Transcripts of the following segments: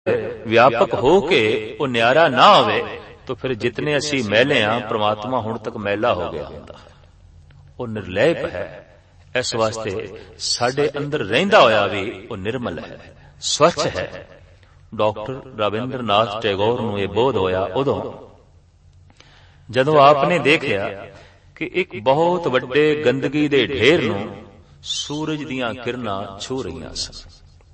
व्यापक हो के वो न्यारा ना होवे तो फिर जितने असी मैले हाँ परमात्मा हुण तक मैला हो गया हुंदा है। वो निर्लैप है, इस वास्ते साडे अंदर रहिंदा होया भी वो निर्मल है, स्वच्छ है। डॉक्टर रविंद्रनाथ टैगोर नूं ये बोध होया उदों जदों आपने देखिया कि एक बहुत वड्डे गंदगी दे ढेर नूं सूरज दीयां किरणां छू रहीआं सन।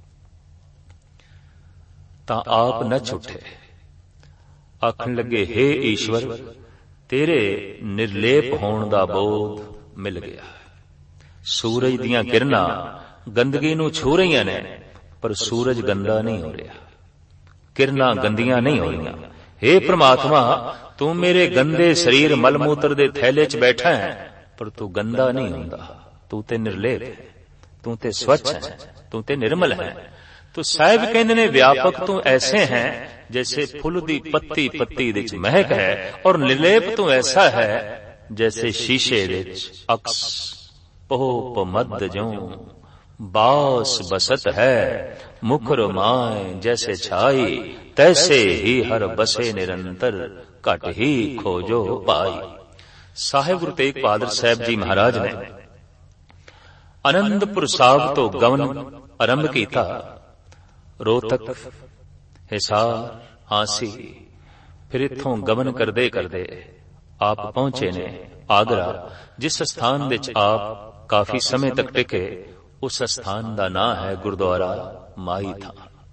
तां आप न छुटे, आखण लगे हे ईश्वर तेरे निर्लेप होण दा बोध मिल गया। सूरज दीयां किरणां गंदगी नूं छू रहीआं ने पर सूरज गंदा नहीं हो रहा, किरणां गंदियां नहीं हो रहीआं। हे परमात्मा तू मेरे गंदे शरीर मलमूत्र दे थैले च बैठा है पर तू गंदा नहीं हुंदा, तू ते निर्लेप है, तू ते स्वच्छ है, तू ते निर्मल है। तो साहिब कहंदे ने व्यापक तू ऐसे हैं जैसे फुल दी पत्ती पत्ती विच महक है, और निर्लेप तू ऐसा है जैसे शीशे विच अक्स पोप मद जो बास बसत है, मुखर माए जैसे छाई तैसे ही हर बसे निरंतर घट ही खोजो पाई। साहिब गुरु तेग बहादुर साहब जी महाराज ने आनंदपुर साहब तो गवन आरंभ किया, रोहतक हिसार हांसी, फिर इत्थों गमन करदे करदे आप पहुंचे ने आगरा, जिस स्थान विच आप काफी समय तक टिके उस स्थान का नाम है गुरुद्वारा माई था।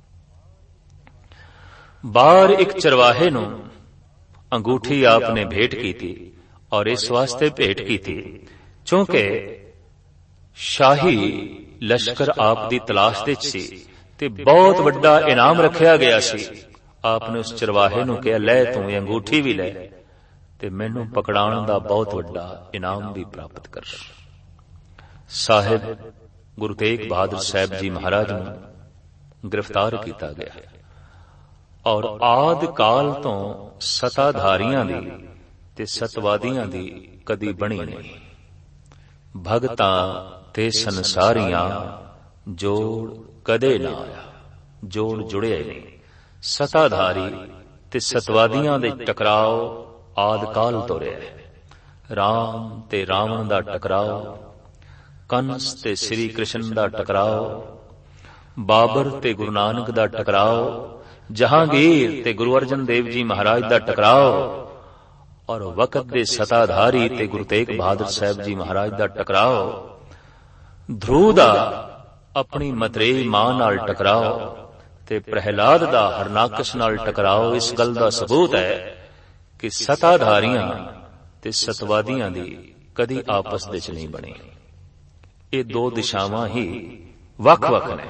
बाहर एक चरवाहे नूं अंगूठी आपने भेंट की थी, और इस वास्ते भेंट की थी क्योंकि शाही लश्कर आप दी तलाश दे सी ते बहुत वड्डा इनाम रखिया गया सी। आपने उस चरवाहे नूं कहा लै तू ये अंगूठी भी लै ते मैनू पकड़ाउण दा बहुत वड्डा इनाम भी प्राप्त कर। साहिब गुरु तेग बहादुर साहब जी महाराज नूं गिरफ्तार किया गया, और आद काल तो सताधारियां दी ते सतवादियां दी कदी बनी नहीं। भगतां ते संसारियां जोड़ कदे ना आया, जोड़ जुड़िया ही नहीं। सताधारी ते सतवादियां दे टकराव आद काल तो रहा। राम ते रावण दा टकराव, कंस ते श्री कृष्ण दा टकराव, बाबर ते गुरु नानक दा टकराव, जहांगीर ते गुरु अर्जन देव जी महाराज दा टकराव, और वक्त दे सताधारी ते गुरु तेग बहादुर साहब जी महाराज दा टकराव। ध्रुव दा अपनी मतरेई मां नाल टकराव ते प्रहलाद दा हरनाकश नाल टकराव इस गल दा सबूत है कि सताधारियां ते सतवादियां दी कदी आपस विच नहीं बनी। ये दो दिशावां ही वख-वख ने।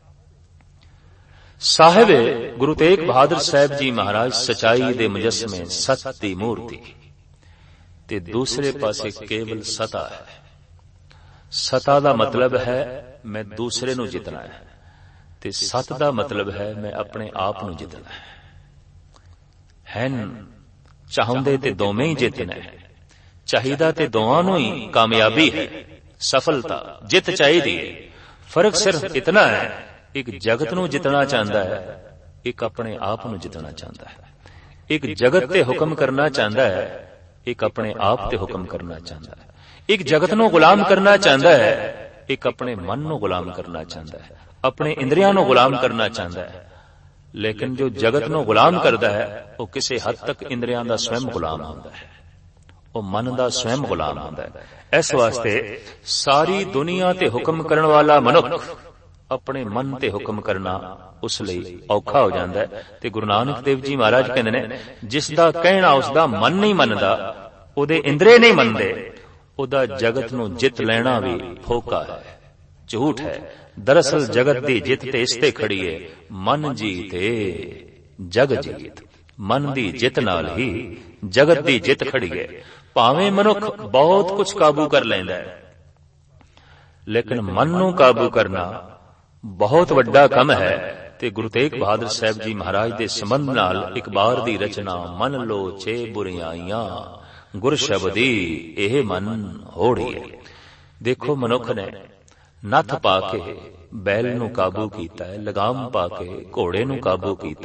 साहिब गुरु तेग बहादुर साहब जी महाराज सचाई दे मुजस्मे, सत दी मूर्ति, ते दूसरे पासे केवल सता है। सता दा मतलब है मैं दूसरे नूं जितना है, ते सत दा मतलब है मैं अपने आप नूं जितना है। हैन चाहुंदे ते दोवें ही जितना है, चाहिदा ते दोवां नूं ही कामयाबी है, सफलता जित चाहिदी है। फर्क सिर्फ इतना है, एक जगत नूं जितना चाहता है, एक अपने आप नूं जितना चाहता है। एक जगत ते हुक्म करना चाहता है, एक अपने आप ते हुक्म करना चाहता है। एक जगत नूं गुलाम करना चाहता है, एक अपने मन नूं गुलाम करना चाहता है, अपने इंद्रियां नूं गुलाम करना चाहता है। लेकिन जो जगत नूं गुलाम करता है वो किसी हद तक इंद्रियां दा स्वयं गुलाम होता है, वो मन दा स्वयं गुलाम होता है। इस वास्ते सारी दुनिया ते हुक्म करने वाला मनुख अपने मन ते हुक्म करना उस लई औखा हो जाता है। ते गुरु नानक देव जी महाराज कहते ने जिसदा कहना उसदा मन नहीं मनदा, ओदे इंद्रिय नहीं मनदे, ओदा जगत नूं जित लेना भी फोका है, झूठ है। दरअसल जगत दी जित ते इसते खड़ी है, मन जीते जग जीत। मन दी जित नाल ही जगत दी जित खड़ी है। भावें मनुख बहुत कुछ काबू कर लैंदा है, लेकिन मन नूं काबू करना बहुत वड्डा कम है। ते गुरु तेग बहादुर साहब जी महाराज दे संबंध नाल एक बार दी रचना मन लो छे बुरियाइयां गुर शब्दी एह मन होड़ी है। देखो मनुख ने ਨੱਥ ਪਾ ਕੇ ਬੈਲ ਨੂੰ ਕਾਬੂ ਕੀਤਾ, ਲਗਾਮ ਪਾ ਕੇ ਘੋੜੇ ਨੂੰ ਕਾਬੂ ਕੀਤਾ,